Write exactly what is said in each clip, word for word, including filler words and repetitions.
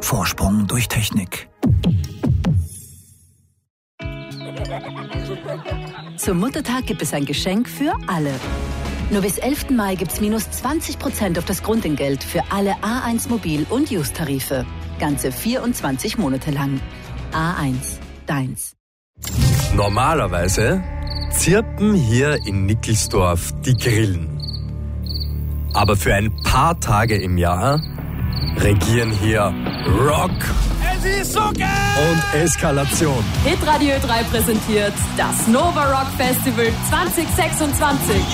Vorsprung durch Technik. Zum Muttertag gibt es ein Geschenk für alle. Nur bis elften Mai gibt's minus zwanzig Prozent auf das Grundentgelt für alle A eins Mobil- und Use-Tarife. Ganze vierundzwanzig Monate lang. A eins, deins. Normalerweise zirpen hier in Nickelsdorf die Grillen. Aber für ein paar Tage im Jahr regieren hier Rock Es ist so geil! und Eskalation. Hitradio Ö drei präsentiert das Nova Rock Festival zwanzig sechsundzwanzig.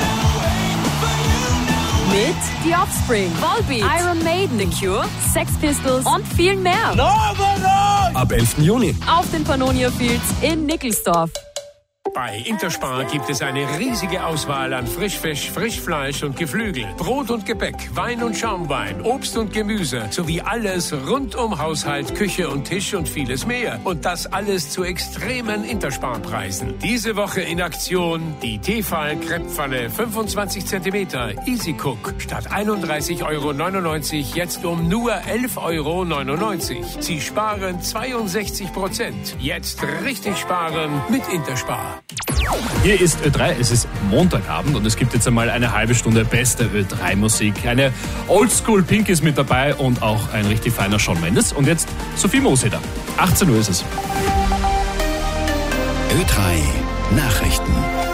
Mit The Offspring, Volbeat, Iron Maiden, The Cure, Sex Pistols und viel mehr. Nova Rock! Ab elften Juni. Auf den Pannonia Fields in Nickelsdorf. Bei Interspar gibt es eine riesige Auswahl an Frischfisch, Frischfleisch und Geflügel, Brot und Gebäck, Wein und Schaumwein, Obst und Gemüse sowie alles rund um Haushalt, Küche und Tisch und vieles mehr. Und das alles zu extremen Interspar-Preisen. Diese Woche in Aktion die Tefal-Krepppfanne fünfundzwanzig Zentimeter Easy Cook statt einunddreißig Euro neunundneunzig jetzt um nur elf Euro neunundneunzig. Sie sparen zweiundsechzig Prozent. Jetzt richtig sparen mit Interspar. Hier ist Ö drei, es ist Montagabend und es gibt jetzt einmal eine halbe Stunde beste Ö drei Musik. Eine Oldschool Pink ist mit dabei und auch ein richtig feiner Shawn Mendes. Und jetzt Sophie Moseder. achtzehn Uhr ist es. Ö drei Nachrichten.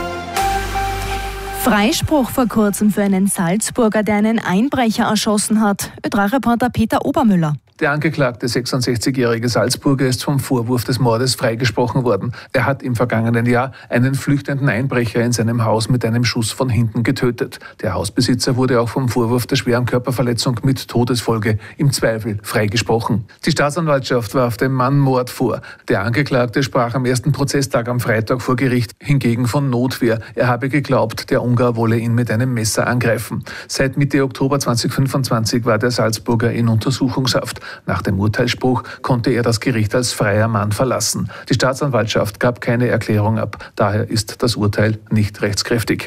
Freispruch vor kurzem für einen Salzburger, der einen Einbrecher erschossen hat. Ö drei Reporter Peter Obermüller. Der angeklagte sechsundsechzigjährige Salzburger ist vom Vorwurf des Mordes freigesprochen worden. Er hat im vergangenen Jahr einen flüchtenden Einbrecher in seinem Haus mit einem Schuss von hinten getötet. Der Hausbesitzer wurde auch vom Vorwurf der schweren Körperverletzung mit Todesfolge im Zweifel freigesprochen. Die Staatsanwaltschaft warf dem Mann Mord vor. Der Angeklagte sprach am ersten Prozesstag am Freitag vor Gericht hingegen von Notwehr. Er habe geglaubt, der Ungar wolle ihn mit einem Messer angreifen. Seit Mitte Oktober zweitausendfünfundzwanzig war der Salzburger in Untersuchungshaft. Nach dem Urteilsspruch konnte er das Gericht als freier Mann verlassen. Die Staatsanwaltschaft gab keine Erklärung ab. Daher ist das Urteil nicht rechtskräftig.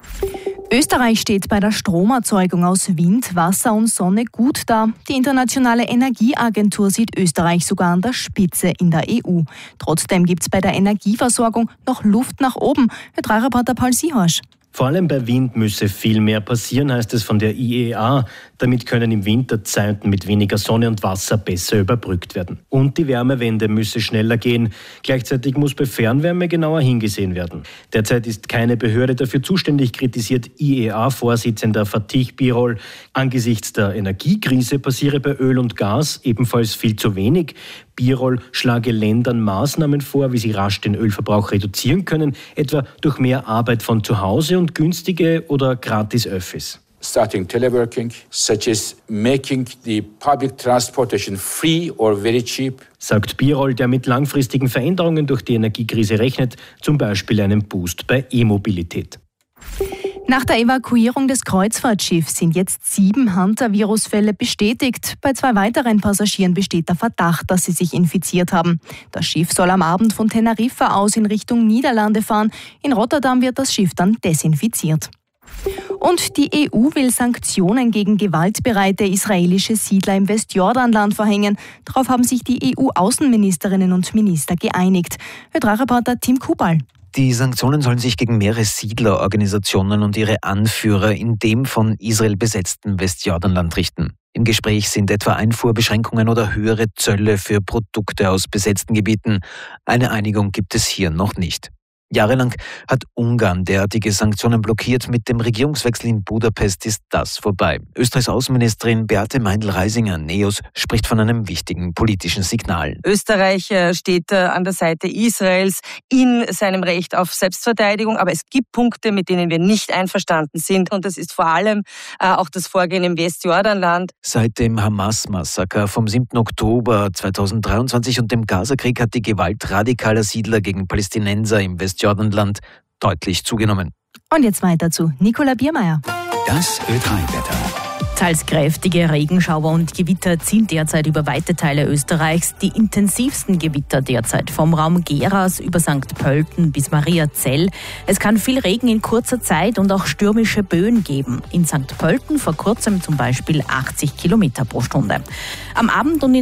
Österreich steht bei der Stromerzeugung aus Wind, Wasser und Sonne gut da. Die Internationale Energieagentur sieht Österreich sogar an der Spitze in der E U. Trotzdem gibt es bei der Energieversorgung noch Luft nach oben. Ö drei Reporter Paul Siehorsch. Vor allem bei Wind müsse viel mehr passieren, heißt es von der I E A. Damit können im Winter Zeiten mit weniger Sonne und Wasser besser überbrückt werden. Und die Wärmewende müsse schneller gehen. Gleichzeitig muss bei Fernwärme genauer hingesehen werden. Derzeit ist keine Behörde dafür zuständig, kritisiert I E A-Vorsitzender Fatih Birol. Angesichts der Energiekrise passiere bei Öl und Gas ebenfalls viel zu wenig. Birol schlage Ländern Maßnahmen vor, wie sie rasch den Ölverbrauch reduzieren können, etwa durch mehr Arbeit von zu Hause und günstige oder gratis Öffis. Starting teleworking, such as making the public transportation free or very cheap. Sagt Birol, der mit langfristigen Veränderungen durch die Energiekrise rechnet, zum Beispiel einen Boost bei E-Mobilität. Nach der Evakuierung des Kreuzfahrtschiffs sind jetzt sieben Hantavirus-Fälle bestätigt. Bei zwei weiteren Passagieren besteht der Verdacht, dass sie sich infiziert haben. Das Schiff soll am Abend von Teneriffa aus in Richtung Niederlande fahren. In Rotterdam wird das Schiff dann desinfiziert. Und die E U will Sanktionen gegen gewaltbereite israelische Siedler im Westjordanland verhängen. Darauf haben sich die E U-Außenministerinnen und Minister geeinigt. Ö drei Reporter Tim Kubal. Die Sanktionen sollen sich gegen mehrere Siedlerorganisationen und ihre Anführer in dem von Israel besetzten Westjordanland richten. Im Gespräch sind etwa Einfuhrbeschränkungen oder höhere Zölle für Produkte aus besetzten Gebieten. Eine Einigung gibt es hier noch nicht. Jahrelang hat Ungarn derartige Sanktionen blockiert. Mit dem Regierungswechsel in Budapest ist das vorbei. Österreichs Außenministerin Beate Meindl-Reisinger, NEOS, spricht von einem wichtigen politischen Signal. Österreich steht an der Seite Israels in seinem Recht auf Selbstverteidigung, aber es gibt Punkte, mit denen wir nicht einverstanden sind. Und das ist vor allem auch das Vorgehen im Westjordanland. Seit dem Hamas-Massaker vom siebten Oktober zweitausenddreiundzwanzig und dem Gazakrieg hat die Gewalt radikaler Siedler gegen Palästinenser im Westjordanland deutlich zugenommen. Und jetzt weiter zu Nicola Biermeier. Das Ö drei Wetter. Teils kräftige Regenschauer und Gewitter ziehen derzeit über weite Teile Österreichs. Die intensivsten Gewitter derzeit vom Raum Geras über Sankt Pölten bis Mariazell. Es kann viel Regen in kurzer Zeit und auch stürmische Böen geben. In Sankt Pölten vor kurzem zum Beispiel achtzig Kilometer pro Stunde. Am Abend und in